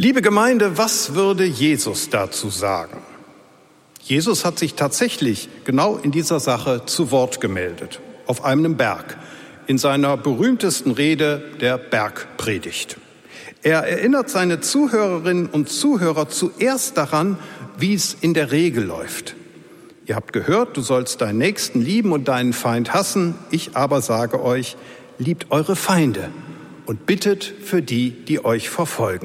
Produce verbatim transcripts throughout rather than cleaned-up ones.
Liebe Gemeinde, was würde Jesus dazu sagen? Jesus hat sich tatsächlich genau in dieser Sache zu Wort gemeldet, auf einem Berg, in seiner berühmtesten Rede, der Bergpredigt. Er erinnert seine Zuhörerinnen und Zuhörer zuerst daran, wie es in der Regel läuft. Ihr habt gehört, du sollst deinen Nächsten lieben und deinen Feind hassen. Ich aber sage euch, liebt eure Feinde und bittet für die, die euch verfolgen.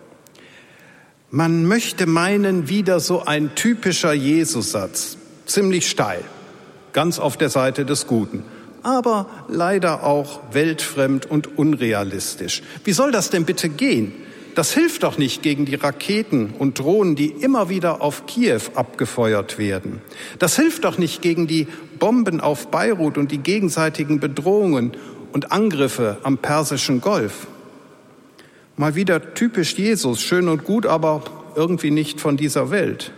Man möchte meinen, wieder so ein typischer Jesus-Satz, ziemlich steil, ganz auf der Seite des Guten, aber leider auch weltfremd und unrealistisch. Wie soll das denn bitte gehen? Das hilft doch nicht gegen die Raketen und Drohnen, die immer wieder auf Kiew abgefeuert werden. Das hilft doch nicht gegen die Bomben auf Beirut und die gegenseitigen Bedrohungen und Angriffe am Persischen Golf. Mal wieder typisch Jesus, schön und gut, aber irgendwie nicht von dieser Welt.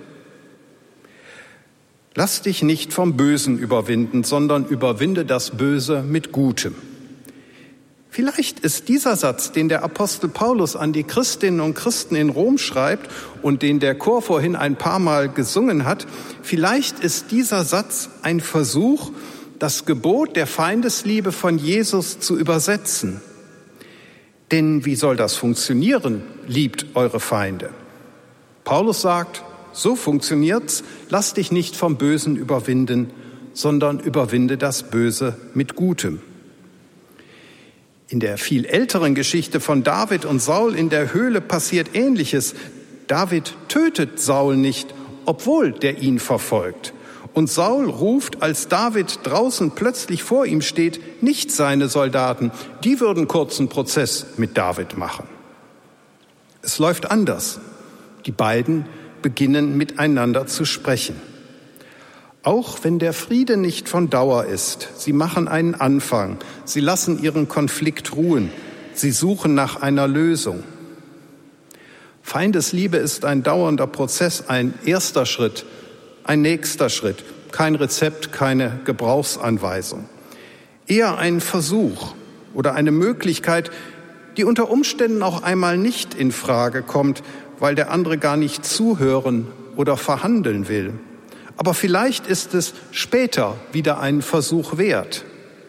Lass dich nicht vom Bösen überwinden, sondern überwinde das Böse mit Gutem. Vielleicht ist dieser Satz, den der Apostel Paulus an die Christinnen und Christen in Rom schreibt und den der Chor vorhin ein paar Mal gesungen hat, vielleicht ist dieser Satz ein Versuch, das Gebot der Feindesliebe von Jesus zu übersetzen. Denn wie soll das funktionieren? Liebt eure Feinde. Paulus sagt, so funktioniert's, lass dich nicht vom Bösen überwinden, sondern überwinde das Böse mit Gutem. In der viel älteren Geschichte von David und Saul in der Höhle passiert Ähnliches. David tötet Saul nicht, obwohl der ihn verfolgt. Und Saul ruft, als David draußen plötzlich vor ihm steht, nicht seine Soldaten. Die würden kurzen Prozess mit David machen. Es läuft anders. Die beiden beginnen miteinander zu sprechen. Auch wenn der Friede nicht von Dauer ist, sie machen einen Anfang. Sie lassen ihren Konflikt ruhen. Sie suchen nach einer Lösung. Feindesliebe ist ein dauernder Prozess, ein erster Schritt. Ein nächster Schritt, kein Rezept, keine Gebrauchsanweisung. Eher ein Versuch oder eine Möglichkeit, die unter Umständen auch einmal nicht in Frage kommt, weil der andere gar nicht zuhören oder verhandeln will. Aber vielleicht ist es später wieder ein Versuch wert.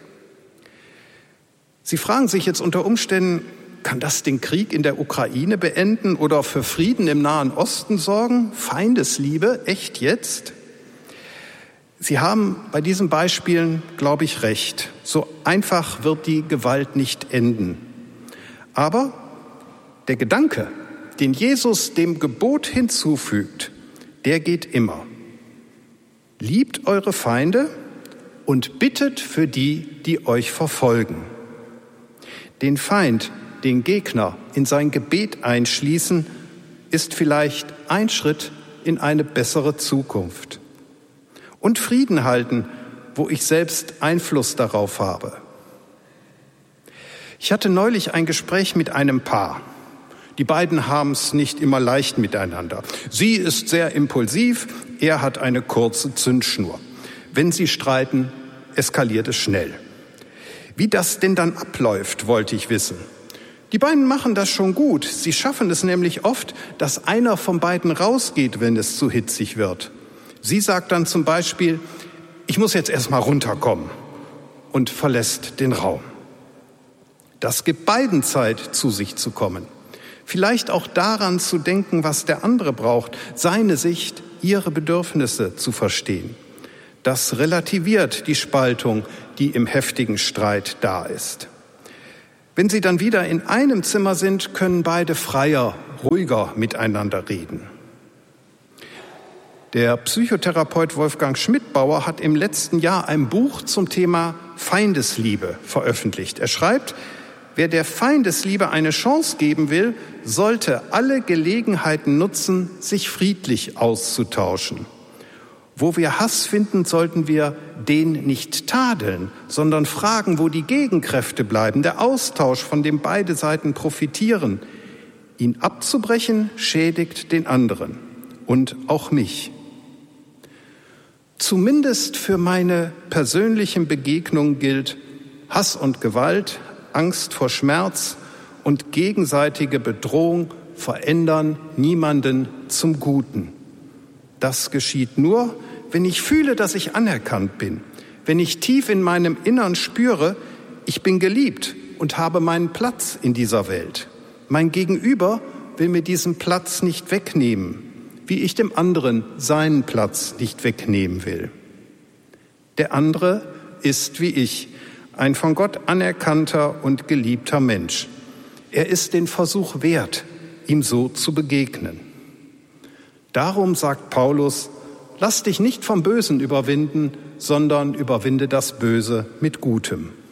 Sie fragen sich jetzt unter Umständen, kann das den Krieg in der Ukraine beenden oder für Frieden im Nahen Osten sorgen? Feindesliebe, echt jetzt? Sie haben bei diesen Beispielen, glaube ich, recht. So einfach wird die Gewalt nicht enden. Aber der Gedanke, den Jesus dem Gebot hinzufügt, der geht immer. Liebt eure Feinde und bittet für die, die euch verfolgen. Den Feind, den Gegner in sein Gebet einschließen, ist vielleicht ein Schritt in eine bessere Zukunft. Und Frieden halten, wo ich selbst Einfluss darauf habe. Ich hatte neulich ein Gespräch mit einem Paar. Die beiden haben es nicht immer leicht miteinander. Sie ist sehr impulsiv, er hat eine kurze Zündschnur. Wenn sie streiten, eskaliert es schnell. Wie das denn dann abläuft, wollte ich wissen. Die beiden machen das schon gut. Sie schaffen es nämlich oft, dass einer von beiden rausgeht, wenn es zu hitzig wird. Sie sagt dann zum Beispiel, ich muss jetzt erst mal runterkommen und verlässt den Raum. Das gibt beiden Zeit, zu sich zu kommen. Vielleicht auch daran zu denken, was der andere braucht, seine Sicht, ihre Bedürfnisse zu verstehen. Das relativiert die Spaltung, die im heftigen Streit da ist. Wenn sie dann wieder in einem Zimmer sind, können beide freier, ruhiger miteinander reden. Der Psychotherapeut Wolfgang Schmidbauer hat im letzten Jahr ein Buch zum Thema Feindesliebe veröffentlicht. Er schreibt, wer der Feindesliebe eine Chance geben will, sollte alle Gelegenheiten nutzen, sich friedlich auszutauschen. Wo wir Hass finden, sollten wir den nicht tadeln, sondern fragen, wo die Gegenkräfte bleiben, der Austausch, von dem beide Seiten profitieren. Ihn abzubrechen, schädigt den anderen und auch mich. Zumindest für meine persönlichen Begegnungen gilt, Hass und Gewalt, Angst vor Schmerz und gegenseitige Bedrohung verändern niemanden zum Guten. Das geschieht nur, wenn ich fühle, dass ich anerkannt bin, wenn ich tief in meinem Innern spüre, ich bin geliebt und habe meinen Platz in dieser Welt. Mein Gegenüber will mir diesen Platz nicht wegnehmen, wie ich dem anderen seinen Platz nicht wegnehmen will. Der andere ist wie ich, ein von Gott anerkannter und geliebter Mensch. Er ist den Versuch wert, ihm so zu begegnen. Darum sagt Paulus, lass dich nicht vom Bösen überwinden, sondern überwinde das Böse mit Gutem.